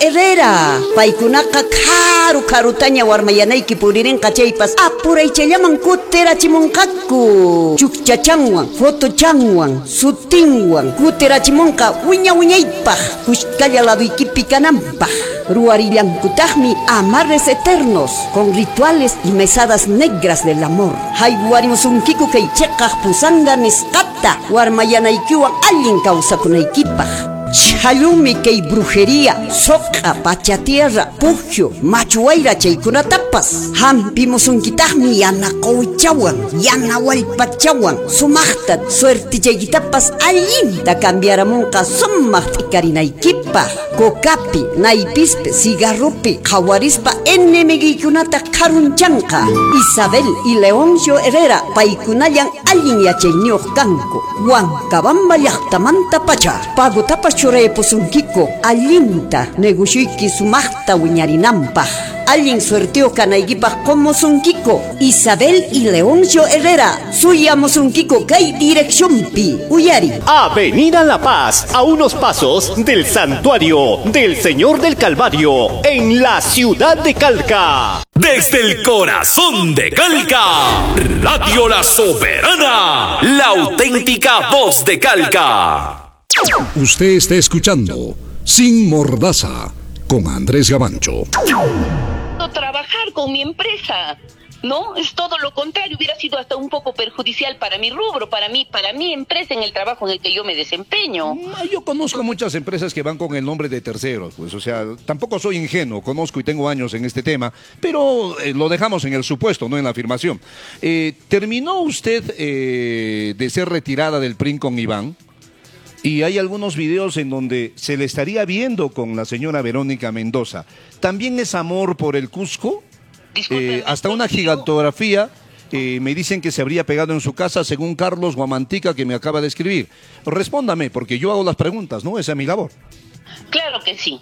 Herrera. Paikunaka karutaña warmayanayki puririnqa chaypas apuraychallaman kutirachimunqaku. Chukchachanwan, fotochanwan, sutinwan kutirachimunqa wiñaypaq kushkalla laduykipi kananpaq. Ruarillankutaqmi amarres eternos con rituales y mesadas negras del amor. Haywarimusunkiku kay cheqaq pusanga nisqata warmayanaykiwan allin kawsakunaykipaq. Chalumi kay brujería, soqa, pachatierra, pugio, machuayra chaykunatapas. Hampimusunkitaqmi yanaqawchawan, yanawallpachawan, sumaqta suerte chaykitapas allinta cambiaramunqa sumaq t'ikarinaykipa. Kokapi, naipispe, cigarropi, qawarispa enemiguykunata karunchanqa. Isabel y Leoncio Herrera paykunallan allin yachayniyuq kanku. Huancabamba llaqtamanta pacha pagutapas churaypusunkiko allinta negosyuyki sumaqta wiñarinanpaq. Allin suerteo kanaykipaq qomusunkiko. Isabel y Leoncio Herrera suyamusunkiko kay direccionpi. Uyari. Avenida La Paz, a unos pasos del Santuario del Señor del Calvario, en la ciudad de Calca. Desde el corazón de Calca, Radio La Soberana, la auténtica voz de Calca. Usted está escuchando Sin Mordaza con Andrés Gavancho. Trabajar con mi empresa, ¿no? Es todo lo contrario, hubiera sido hasta un poco perjudicial para mi rubro, para mi empresa, en el trabajo en el que yo me desempeño. Yo conozco muchas empresas que van con el nombre de terceros, pues, o sea, tampoco soy ingenuo, conozco y tengo años en este tema, pero lo dejamos en el supuesto, no en la afirmación. ¿Terminó usted de ser retirada del PRIN con Iván? Y hay algunos videos en donde se le estaría viendo con la señora Verónica Mendoza. ¿También es amor por el Cusco? Hasta una gigantografía me dicen que se habría pegado en su casa, según Carlos Guamantica, que me acaba de escribir. Respóndame, porque yo hago las preguntas, ¿no? Esa es mi labor. Claro que sí.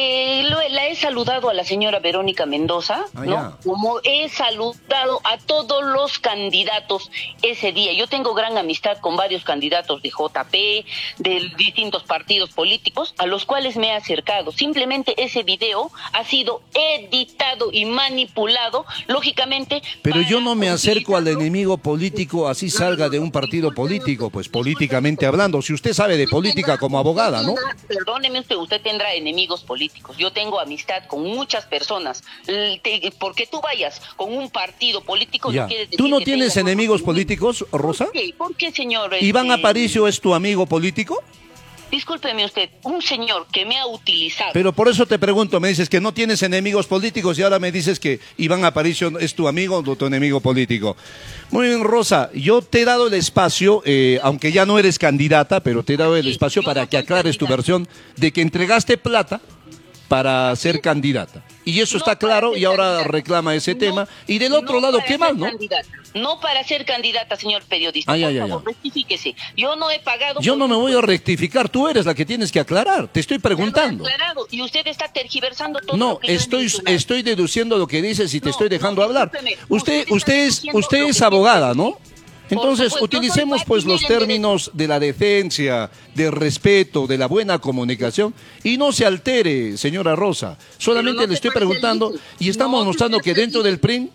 La he saludado a la señora Verónica Mendoza, ¿no? Como he saludado a todos los candidatos ese día. Yo tengo gran amistad con varios candidatos de JP, de distintos partidos políticos, a los cuales me he acercado. Simplemente ese video ha sido editado y manipulado, lógicamente. Pero yo no me acerco al enemigo político así salga de un partido político, pues políticamente hablando. Si usted sabe de política como abogada, ¿no? Perdóneme usted tendrá enemigos políticos. Yo tengo amistad con muchas personas. Porque tú vayas con un partido político no quiere decir. ¿Tú no tienes enemigos políticos, Rosa? ¿Por qué, señor? ¿Iván Aparicio es tu amigo político? Discúlpeme usted, un señor que me ha utilizado. Pero por eso te pregunto, me dices que no tienes enemigos políticos y ahora me dices que Iván Aparicio es tu amigo o tu enemigo político. Muy bien, Rosa, yo te he dado el espacio, aunque ya no eres candidata, pero te he dado el espacio para que aclares tu versión de que entregaste plata para ser candidata. Y eso está claro y ahora reclama ese tema. Y del otro lado, ¿qué más, no? No para ser candidata, señor periodista. Por favor, rectifíquese. Yo no he pagado. Yo no me voy a rectificar. Tú eres la que tienes que aclarar. Te estoy preguntando. Y usted está tergiversando todo. No, estoy deduciendo lo que dices y te estoy dejando hablar. Usted es abogada, ¿no? Entonces, utilicemos pues los términos de la decencia, del respeto, de la buena comunicación y no se altere, señora Rosa. Solamente le estoy preguntando y estamos mostrando que dentro del PRIN,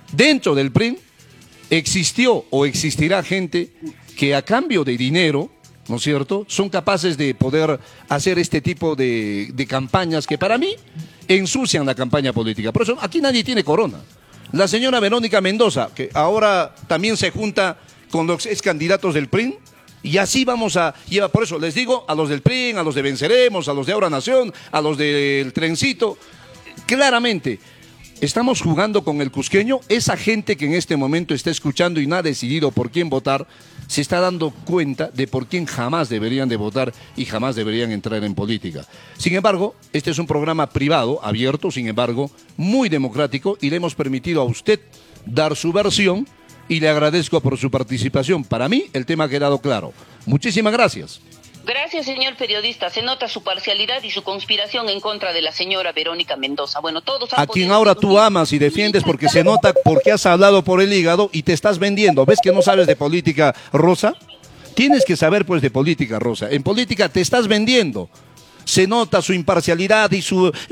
existió o existirá gente que a cambio de dinero, ¿no es cierto?, son capaces de poder hacer este tipo de campañas que para mí ensucian la campaña política. Por eso aquí nadie tiene corona. La señora Verónica Mendoza, que ahora también se junta con los ex candidatos del PRIN, y así vamos a llevar. Por eso les digo a los del PRIN, a los de Venceremos, a los de Ahora Nación, a los del Trencito, claramente, estamos jugando con el cusqueño. Esa gente que en este momento está escuchando y no ha decidido por quién votar, se está dando cuenta de por quién jamás deberían de votar y jamás deberían entrar en política. Sin embargo, este es un programa privado, abierto, sin embargo, muy democrático, y le hemos permitido a usted dar su versión y le agradezco por su participación. Para mí, el tema ha quedado claro. Muchísimas gracias. Gracias, señor periodista. Se nota su parcialidad y su conspiración en contra de la señora Verónica Mendoza. Bueno, todos a quien ahora tú amas y defiendes porque se nota porque has hablado por el hígado y te estás vendiendo. ¿Ves que no sabes de política, Rosa? Tienes que saber pues de política, Rosa. En política te estás vendiendo. Se nota su imparcialidad y su